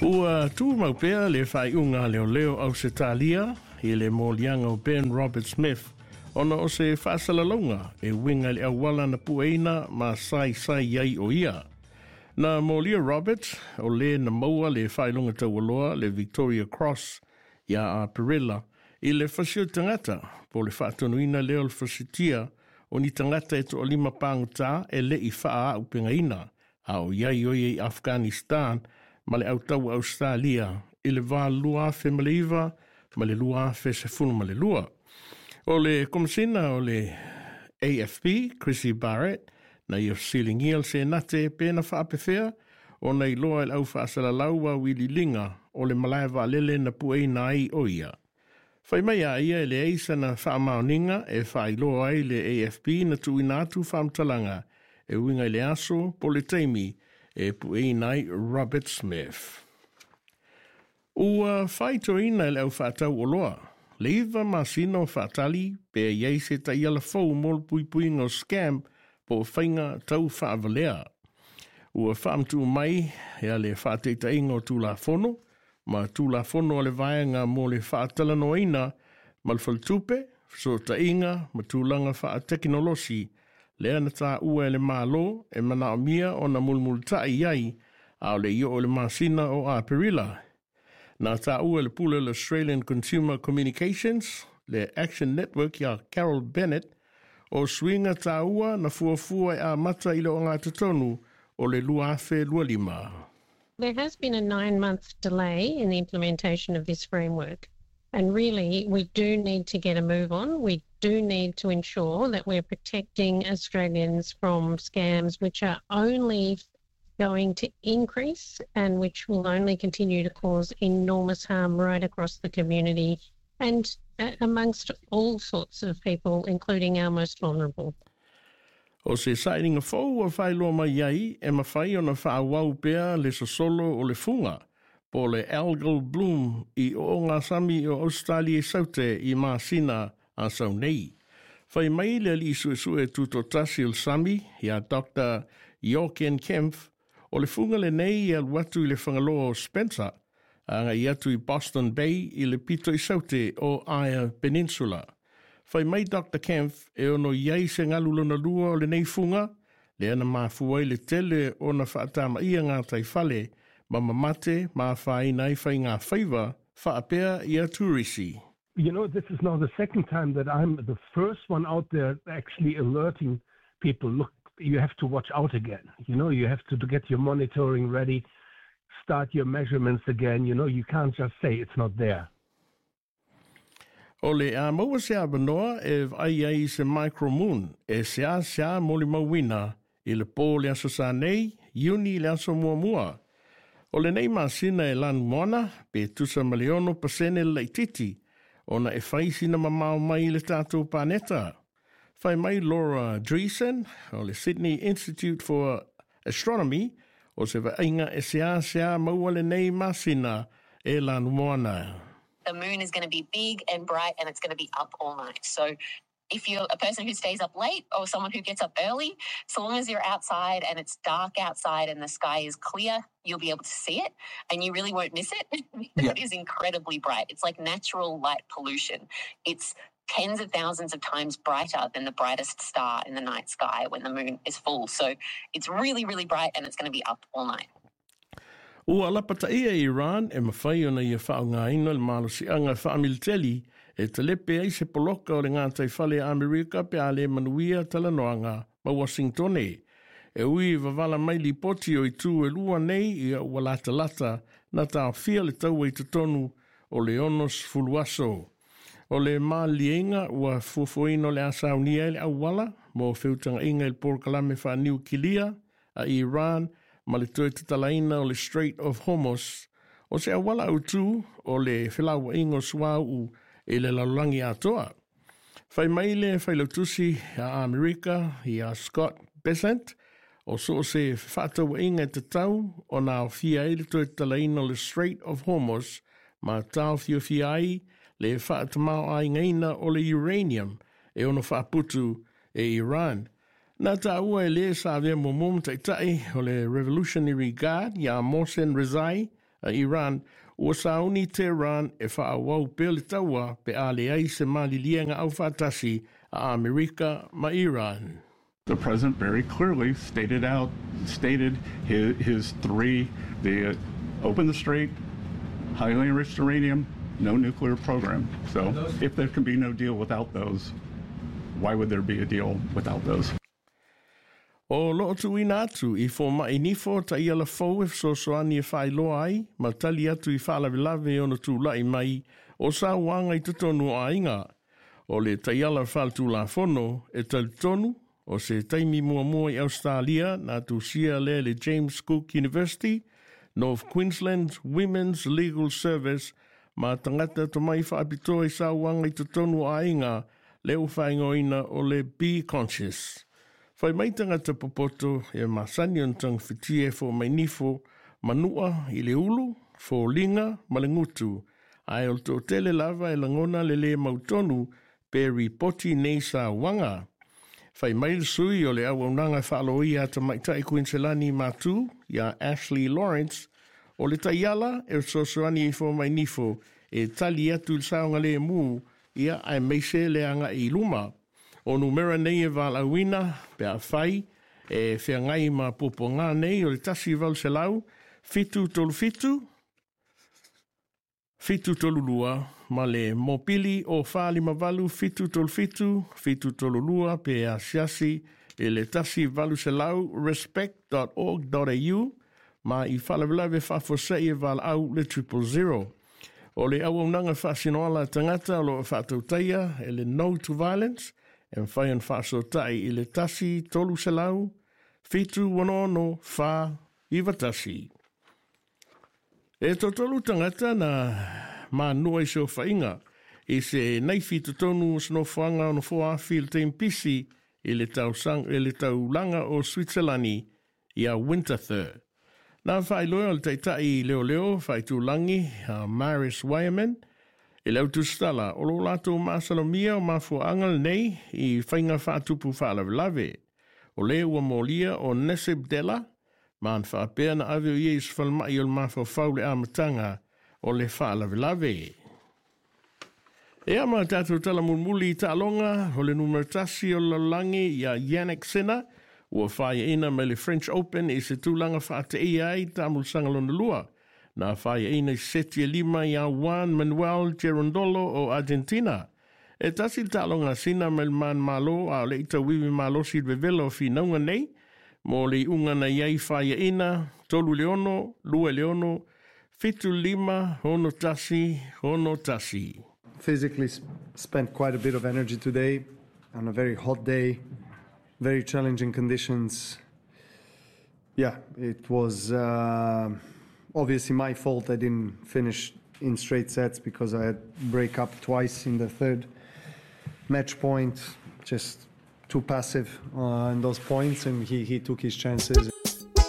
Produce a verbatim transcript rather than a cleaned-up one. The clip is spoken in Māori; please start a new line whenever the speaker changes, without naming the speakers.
Ua tu maupea le whaiunga leo leo au se talia i le molianga o Ben Robert Smith ona o se whaasalalonga e winga le awala na pueina ma sai sai iai o ia. Na molia Robert o le na maua le whailunga taualoa le Victoria Cross ia a Perilla i le whasio tangata po le whaatonuina leo le whasitia o ni tangata e to o lima pāngata e le i whaa upengaina a o iai oi i Afghanistan ma le autau Australia i le wā lua fe maleiva ma le lua fe se funu ma le lua. O le komisina o le A F P, Chrissy Barrett, na i o silingia se nate pēna whaapewhea o nei loa il au whaasala laua wili linga o le malaya wa lele na puei na ai o ia. Whai mai a ia le eisa na whaamaoninga e whai loa ai le A F P na tuina atu whaamtalanga e winga le aso po le teimi e puei nai Robert Smith. Ua whai toina le au whaatau o loa. Le iwa masino whaatali pe iei se ta iala fau mol pui pui ngō scam po whainga tau whaavalea. Ua whaamtu mai ea le whaateita ingo tūla fono, ma tūla fono le vaenga mo le whaatalanoina malfaltupe, so ta inga ma tūlanga whaateknolosi lea na tā ua le mālo e mana o mia o na mulmultai iai au le io o le masina o a Perilla. Na tā ua le pula le Australian Consumer Communications, le Action Network ia Carol Bennett, o swinga tā ua na fuafua e a mata i le o ngā tatonu o le luafe lualima.
There has been a nine-month delay in the implementation of this framework. And really, we do need to get a move on. We do need to ensure that we're protecting Australians from scams which are only going to increase and which will only continue to cause enormous harm right across the community and uh, amongst all sorts of people, including our most vulnerable.
O se sairinga fau a whailoa mai iai e mawhai o na whaawau pea le sosolo o le funga po le algal bloom i o ngā sami o Australia saute i māsina a sau nei. Whai mai le li sue sue tuto tasil sami ia Doctor Jochen Kempf o le funga le nei i al watu i le whangaloa o Spencer a ngai atu i Boston Bay i le pito i saute o Eyre Peninsula. Whai mai Doctor Kempf e ono iei se ngalulona lua o le nei funga le ana mafuai le tele o na whaatama ia ngā tai whale ma mamate ma whai nai whai ngā whaiva whaapea ia turisi.
You know, this is now the second time that I'm the first one out there actually alerting people, look, you have to watch out again. You know, you have to get your monitoring ready, start your measurements again. You know, you can't just say it's not there.
O le a maua sea banoa e ai ai se micromoon e sea sea moli mawina i le pō le aso sa nei, iuni le aso mua mua. O le nei masina e lan moana pe tusa maleono pasene leititi ona e whaisina mamau mai le tātou pāneta. Whai mai Laura Dreesen o le Sydney Institute for Astronomy o se vainga e sea sea maua le nei masina e lan moana.
The moon is going to be big and bright and it's going to be up all night. So if you're a person who stays up late or someone who gets up early, so long as you're outside and it's dark outside and the sky is clear, you'll be able to see it and you really won't miss it.
Yeah.
It is incredibly bright. It's like natural light pollution. It's tens of thousands of times brighter than the brightest star in the night sky when the moon is full. So it's really, really bright and it's going to be up all night.
Ua lapata ia Iran e mawhai ona ia whaunga ino le malo si anga whaamiliteli e talepe ai se poloka o le ngātai whale Amerika pe ale manuia talanoanga ma Washington e. E ui wavala mai li poti o i tū e lua nei i a walata lata na tā whia le tau e tatonu o le onos fuluaso. O le mālienga ua fufuino le asaunia le awala mo whiutanga inga il porkalame whaniu kilia a Iran ma le toe tatalaina o le Strait of Hormuz, o se awala au tū o le whilawa ingo suau e le laulangi atoa. Whai mai le whailautusi a Amerika i a Scott Bessent, o so se whātawa inga te tau o nā whia e le toe tatalaina o le Strait of Hormuz, ma tau whio whia ai le whātamau ai ngaina o le uranium e ono whāputu e Iran. Nā tā ua e le sa vea mo mom tai tai o le Revolutionary Guard ia Mohsen Rezai a Iran, ua sauni Tehran e whaawau pe le taua pe a le ai se malilienga au whatasi a Amerika ma Iran.
The president very clearly stated out, stated his, his three, the uh, open the strait, highly enriched uranium, no nuclear program. So if there can be no deal without those, why would there be a deal without those?
O loo tu ina atu i fo mai nifo ta ia la fau e so soani e whai loa ai, ma tali atu i whalawe lawe o na tū lai mai, o sa wanga i tutonu a inga. O le ta ia la whal tū la fono e tali tonu, o se taimi mua mua i Australia na tu sia le le James Cook University, North Queensland Women's Legal Service, ma tangata to mai whaapito i sa wanga i tutonu a inga, leo whaingoina o le Be Conscious. Whai mai tangata popoto e masani on tang whitie fo mai nifo manua i le ulu, fo linga ma le ngutu, ai o to tele lava e langona le le mautonu pe ripoti nei sa wanga. Whai mai sui o le awaunanga whaaloi ata maitai Queenselani matu, ia Ashley Lawrence, o le taiala e sosoani i fo mai nifo e tali atu il saonga le mu, ia ai meise le anga i luma. O numera nei e valawina, pe a whai, e whea ngai ma poponga nei o le tasi val se lau, fitu tolu fitu, fitu tolu lua, ma le mopili o whali mavalu, fitu tolu fitu, fitu tolu lua, pe a siasi, e le tasi valu se lau, respect dot org dot a u, ma i whalawelawe whafosei e val au le triple zero. O le awaunanga whasinoala tangata lo whatautaia, e le no to violence, e whai an whasotai i le tasi tolu se lau, fitu wanono wha iwa tasi. E to tolu tangata na ma nua i seo whainga, i se nei fitu tonu sno whanga no whoafi le teimpisi i le tau, sang, i le tau langa o Switzerlandi i a Winterthur. Nā whai loa le teitai leo leo, whai tūlangi a Maris Wyman, e lau tu stala, o lo lato masalomia o mafu angal nei i whainga whātupu whaalawelawe. O leo ua molia o Nesib Della, man whaapea na aweo ies whalmai o mafu whaule amatanga o le whaalawelawe. E ama tātou tala mulmuli ta alonga, o le numeratasi o lalangi ia Yannick Sinner, ua whaia ina me le French Open i se tūlanga whaate i ai tāmul sangalona lua. Na whaia ina i seti e lima i a Juan Manuel Gerondolo o Argentina. E tasi talonga sina me man malo a le ita wiwi malo si vevelo fi naunga nei, mo le unga na iai whaia ina, tolu leono, lua leono, fitu lima, hono tasi, hono tasi.
Physically spent quite a bit of energy today on a very hot day, very challenging conditions. Yeah, it was uh, obviously my fault I didn't finish in straight sets because I had break up twice in the third match point, just too passive on those points, and he, he took his chances.